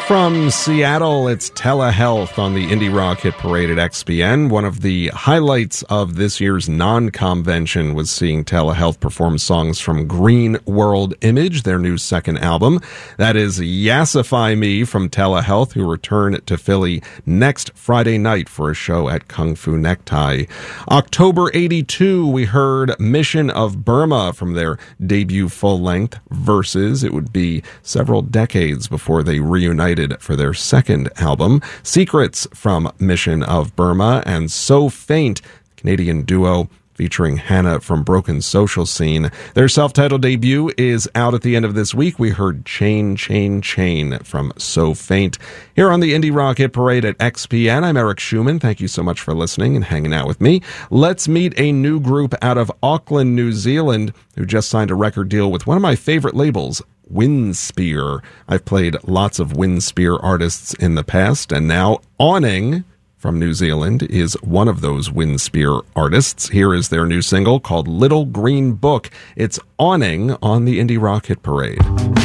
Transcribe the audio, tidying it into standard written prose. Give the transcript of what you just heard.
From Seattle, it's Telehealth on the Indie Rock Hit Parade at XPN. One of the highlights of this year's non-convention was seeing Telehealth perform songs from Green World Image, their new second album. That is Yassify Me from Telehealth, who return to Philly next Friday night for a show at Kung Fu Necktie. October 82, we heard Mission of Burma from their debut full-length Verses. It would be several decades before they reunited for their second album. Secrets from Mission of Burma and So Faint, Canadian duo featuring Hannah from Broken Social Scene. Their self-titled debut is out at the end of this week. We heard Chain, Chain, Chain from So Faint. Here on the Indie Rock Hit Parade at XPN, I'm Eric Schumann. Thank you so much for listening and hanging out with me. Let's meet a new group out of Auckland, New Zealand, who just signed a record deal with one of my favorite labels, Windspear. I've played lots of Windspear artists in the past, and now Awning from New Zealand is one of those Windspear artists. Here is their new single called Little Green Book. It's Awning on the Indie Rock Hit Parade.